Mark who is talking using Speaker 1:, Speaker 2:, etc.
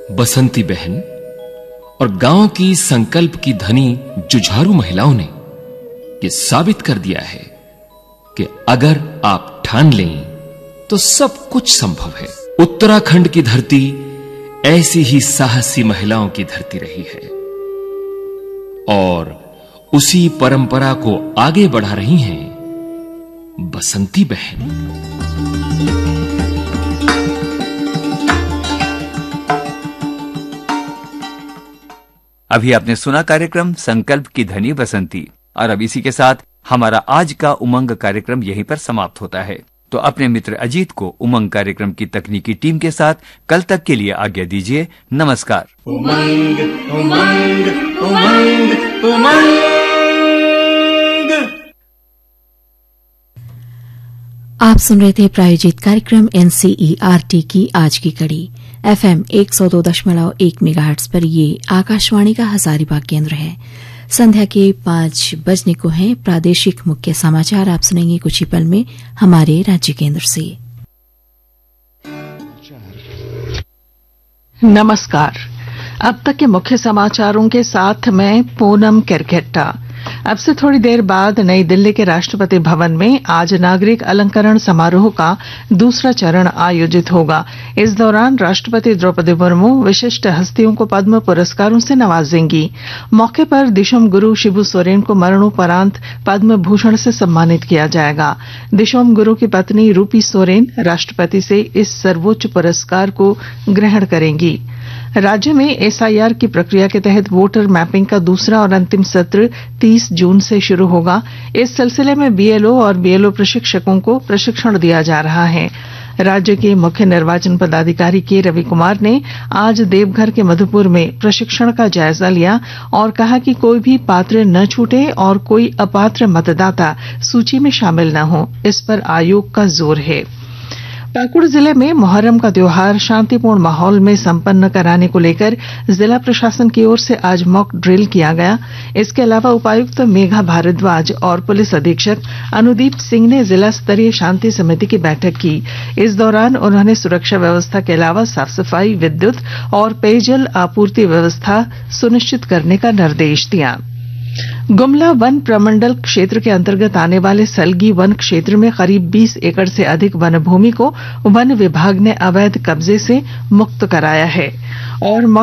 Speaker 1: बसंती बहन और गांव की संकल्प की धनी जुझारू महिलाओं ने यह साबित कर दिया है कि अगर आप ठान लें तो सब कुछ संभव है। उत्तराखंड की धरती ऐसी ही साहसी महिलाओं की धरती रही है और उसी परंपरा को आगे बढ़ा रही हैं बसंती बहन।
Speaker 2: अभी आपने सुना कार्यक्रम संकल्प की धनी बसंती, और अब इसी के साथ हमारा आज का उमंग कार्यक्रम यहीं पर समाप्त होता है। तो अपने मित्र अजीत को उमंग कार्यक्रम की तकनीकी टीम के साथ कल तक के लिए आज्ञा दीजिए। नमस्कार।
Speaker 3: उमंग उमंग उमंग उमंग।
Speaker 4: आप सुन रहे थे प्रायोजित कार्यक्रम एनसीईआरटी की आज की कड़ी। एफएम 102.1 मेगाहर्ट्ज पर ये आकाशवाणी का हजारीबाग केंद्र है। संध्या के 5 बजने को हैं प्रादेशिक मुख्य समाचार। आप सुनेंगे कुछ ही पल में हमारे राज्य केंद्र से।
Speaker 5: नमस्कार। अब तक के मुख्य समाचारों के साथ मैं पूनम केरकेट्टा। अब से थोड़ी देर बाद नई दिल्ली के राष्ट्रपति भवन में आज नागरिक अलंकरण समारोह का दूसरा चरण आयोजित होगा। इस दौरान राष्ट्रपति द्रौपदी मुर्मू विशिष्ट हस्तियों को पद्म पुरस्कारों से नवाजेंगी। मौके पर दिशोम गुरु शिबू सोरेन को मरणोपरांत पद्म भूषण से सम्मानित किया जाएगा। दिशोम गुरु की पत्नी रूपी सोरेन राष्ट्रपति से इस सर्वोच्च पुरस्कार को ग्रहण करेंगी। राज्य में एसआईआर की प्रक्रिया के तहत वोटर मैपिंग का दूसरा और अंतिम सत्र 30 जून से शुरू होगा। इस सिलसिले में बीएलओ और बीएलओ प्रशिक्षकों को प्रशिक्षण दिया जा रहा है। राज्य के मुख्य निर्वाचन पदाधिकारी के रवि कुमार ने आज देवघर के मधुपुर में प्रशिक्षण का जायजा लिया और कहा कि कोई भी पात्र न छूटे और कोई अपात्र मतदाता सूची में शामिल न हो, इस पर आयोग का जोर है। पाकुड़ जिले में मुहर्रम का त्योहार शांतिपूर्ण माहौल में संपन्न कराने को लेकर जिला प्रशासन की ओर से आज मॉक ड्रिल किया गया। इसके अलावा उपायुक्त मेघा भारद्वाज और पुलिस अधीक्षक अनुदीप सिंह ने जिला स्तरीय शांति समिति की बैठक की। इस दौरान उन्होंने सुरक्षा व्यवस्था के अलावा साफ सफाई, विद्युत और पेयजल आपूर्ति व्यवस्था सुनिश्चित करने का निर्देश दिया। गुमला वन प्रमंडल क्षेत्र के अंतर्गत आने वाले सलगी वन क्षेत्र में करीब 20 एकड़ से अधिक वन भूमि को वन विभाग ने अवैध कब्जे से मुक्त कराया है और